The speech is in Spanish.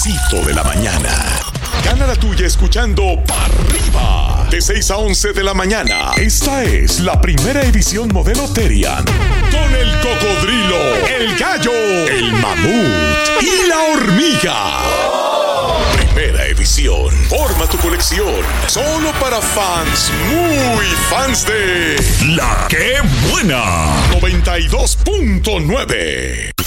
saborcito de la mañana. Gana la tuya escuchando Pa' Arriba, de 6 a 11 de la mañana. Esta es la primera edición modelo Terian, con el cocodrilo, el gallo, el mamut y la hormiga. Primera edición. Forma tu colección. Solo para fans, muy fans de La Que Buena 92.9.